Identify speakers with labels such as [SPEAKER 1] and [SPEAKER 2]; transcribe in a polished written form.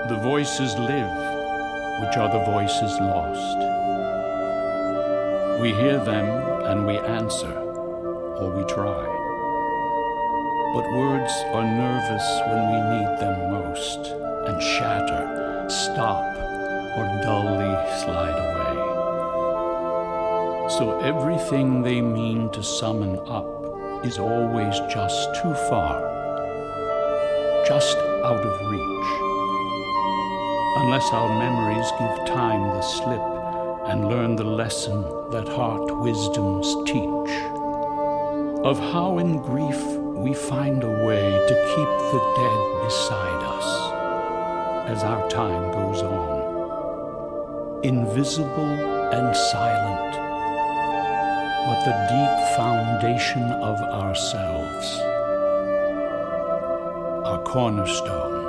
[SPEAKER 1] The voices live, which are the voices lost. We hear them and we answer, or we try. But words are nervous when we need them most, and shatter, stop, or dully slide away. So everything they mean to summon up is always just too far, just out of reach. Unless our memories give time the slip and learn the lesson that heart wisdoms teach, of how in grief we find a way to keep the dead beside us as our time goes on, invisible and silent, but the deep foundation of ourselves, our cornerstone.